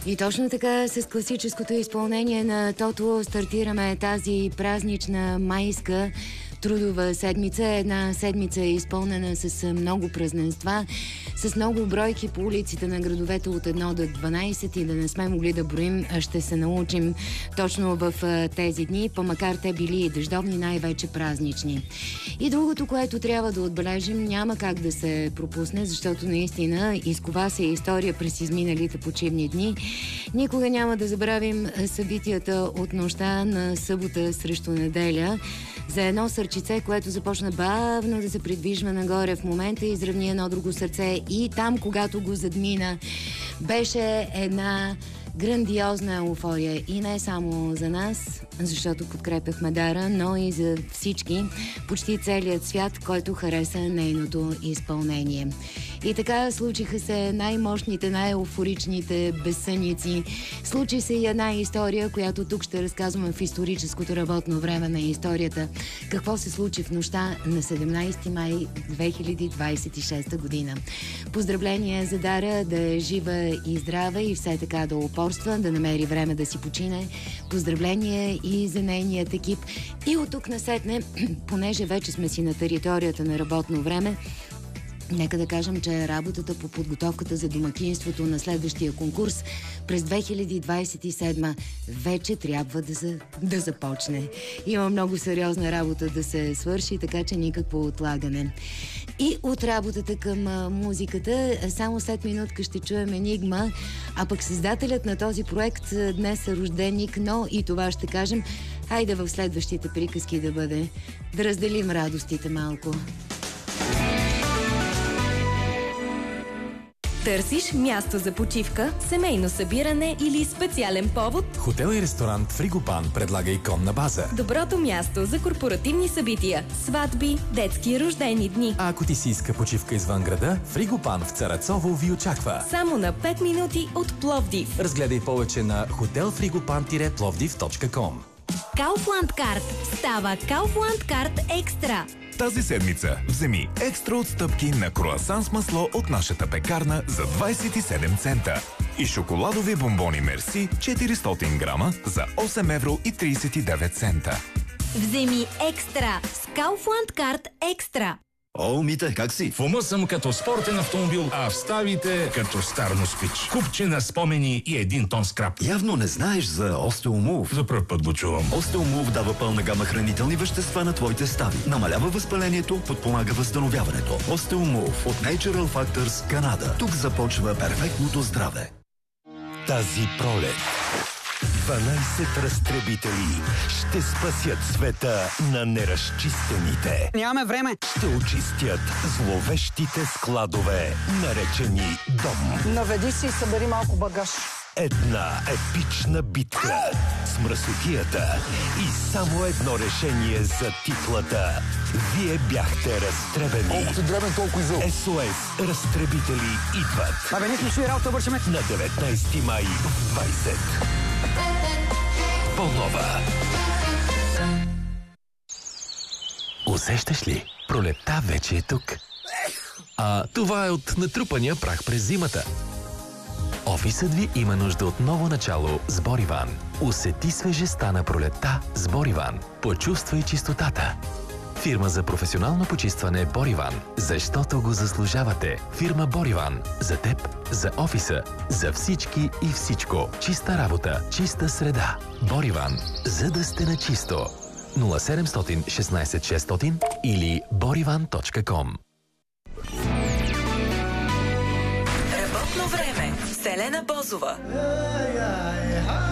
И точно така с класическото изпълнение на Тото стартираме тази празнична майска трудова седмица. Една седмица е изпълнена с много празненства, с много бройки по улиците на градовете от 1 до 12 и да не сме могли да броим, ще се научим точно в тези дни, па макар те били дъждовни, най-вече празнични. И другото, което трябва да отбележим, няма как да се пропусне, защото наистина изкова се история през изминалите почивни дни. Никога няма да забравим събитията от нощта на събота срещу неделя. За едно сърчице, което започна бавно да се придвижва нагоре, в момента изравни едно друго сърце и там, когато го задмина, беше една грандиозна еуфория. И не само за нас, защото подкрепяхме Дара, но и за всички, почти целият свят, който хареса нейното изпълнение. И така случиха се най-мощните, най-еуфоричните безсъници. Случи се и една история, която тук ще разказваме в историческото работно време на историята. Какво се случи в нощта на 17 май 2026 година. Поздравления за Дара, да е жива и здрава и все така да упорства, да намери време да си почине. Поздравления и за нейният екип. И от тук насетне, понеже вече сме си на територията на работно време, нека да кажем, че работата по подготовката за домакинството на следващия конкурс през 2027 вече трябва да започне. Има много сериозна работа да се свърши, така че никакво отлагане. И от работата към музиката, само след минутка ще чуем Енигма, а пък създателят на този проект днес е рожденик, но и това ще кажем. Хайде в следващите приказки да бъде. Да разделим радостите малко. Търсиш място за почивка, семейно събиране или специален повод? Хотел и ресторант Фригопан предлага иконна база. Доброто място за корпоративни събития, сватби, детски рождени дни. А ако ти си иска почивка извън града, Фригопан в Царацово ви очаква. Само на 5 минути от Пловдив. Разгледай повече на hotelfrigopan-plovdiv.com. Kaufland Card става Kaufland Card Екстра. Тази седмица вземи екстра отстъпки на круасан с масло от нашата пекарна за 27 цента и шоколадови бомбони Мерси 400 грама за 8 евро и 39 цента. Вземи екстра с Kaufland Card Екстра. О, Мите, как си? В ума съм като спортен автомобил, а в ставите като стар москвич. Купче на спомени и 1 тон скрап. Явно не знаеш за Остеомув. За пръв път го чувам. Остеомув дава пълна гама хранителни вещества на твоите стави. Намалява възпалението, подпомага възстановяването. Остеомув от Natural Factors, Канада. Тук започва перфектното здраве. Тази пролет 12 разтребители ще спасят света на неразчистените. Нямаме време. Ще очистят зловещите складове, наречени дом. Наведи се и събери малко багаж. Една епична битка с мръсотията и само едно решение за титлата. Вие бяхте разтребени. Колкото дребен, толкова изъл. СОС разтребители идват. Абе, ние сме шли работа, вършиме. На 19 май в 20. По-нова. Усещаш ли? Пролетта вече е тук. А това е от натрупания прах през зимата. Офисът ви има нужда от ново начало с Бориван. Усети свежестта на пролетта с Бориван. Почувствай чистотата. Фирма за професионално почистване Бориван. Защото го заслужавате. Фирма Бориван. За теб, за офиса, за всички и всичко. Чиста работа, чиста среда. Бориван. За да сте на чисто. 0700 16 600 или borivan.com. Работно време. Селена Бозова.